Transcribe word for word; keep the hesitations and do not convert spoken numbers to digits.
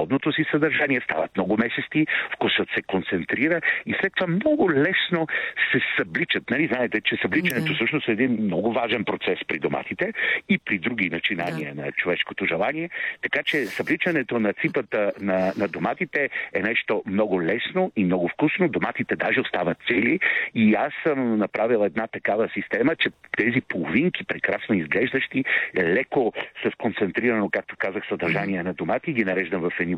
природното си съдържание, стават много месести, вкусът се концентрира и след това много лесно се събличат. Нали, знаете, че събличането Да. всъщност е един много важен процес при доматите и при други начинания Да. на човешкото желание. Така че събличането на ципата на, на доматите е нещо много лесно и много вкусно. Доматите даже остават цели и аз съм направил една такава система, че тези половинки, прекрасно изглеждащи, леко с концентрирано, както казах, съдържание на домати, ги нареждам в едни